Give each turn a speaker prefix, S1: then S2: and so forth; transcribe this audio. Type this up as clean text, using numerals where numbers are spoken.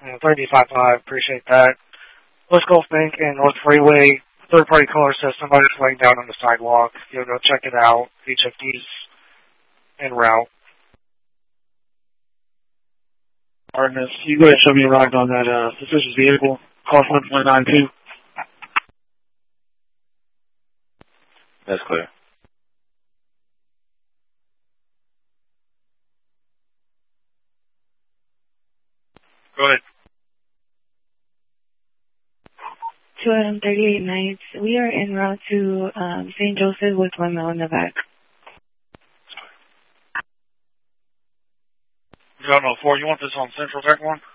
S1: 3055, appreciate that. West Gulf Bank and North Freeway, third-party caller says somebody's laying down on the sidewalk. You'll go check it out. HFD's en route.
S2: Artemis, you go ahead and show me a ride on that suspicious vehicle. Call 1.92.
S3: That's clear.
S2: Go ahead.
S4: 238 Nights. We are en route to St. Joseph with 1 mile in the back.
S2: John 04, you want this on Central Tech 1?